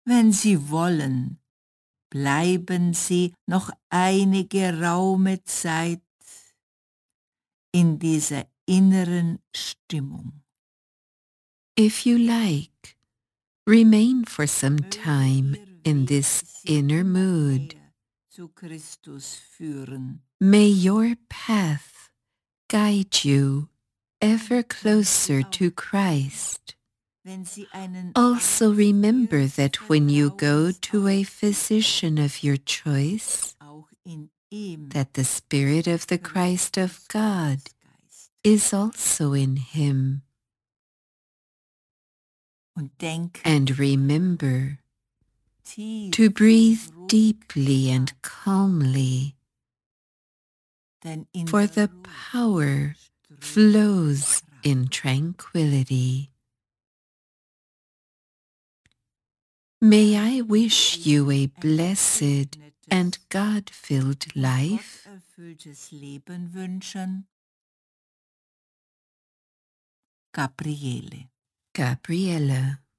Wenn Sie wollen, bleiben Sie noch einige raume Zeit in dieser inneren Stimmung. If you like, remain for some time in this inner mood. Zu Christus führen. May your path guide you ever closer to Christ. Wenn Sie einen Also remember Arzt that Ihres when you go Vertrauens to a aufsuchen, physician of your choice, auch in ihm that the Spirit of the Christ of Christus God Gottesgeist. is also in him. Und denken And remember tief to breathe und ruhig deeply nach, and calmly, denn in for der the Ruhe power strömt flows Kraft. in tranquility. May I wish you a blessed and God-filled life. Gotterfülltes Leben wünschen. Gabriele. Gabriella.